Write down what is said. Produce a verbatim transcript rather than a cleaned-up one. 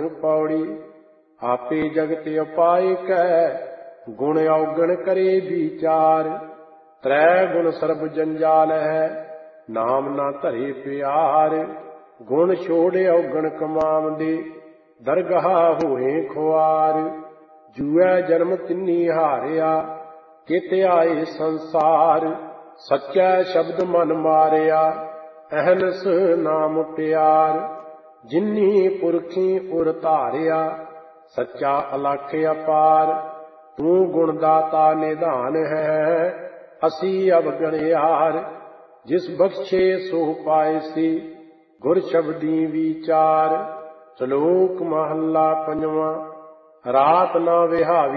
पौड़ी। आपे जगत उपाय कै गुण अवगण करे विचार। त्रै गुण सर्ब जंजाल है नाम ना धरे प्यार। गुण छोड़ अवगण कमाम दे दरगाह होए खुआर। जूए जन्म तिन्नी हारिया कित आए संसार। सच्चा शब्द मन मारिया अहनस नाम प्यार। जिन्नी पुरखी उर धारिया सच्चा अलख अपार। तू गुणदाता निधान है असी अवगणयार। जिस बख्शे सो पायसी गुर शब्दी विचार। श्लोक महला पंजवा। रात ना विहावी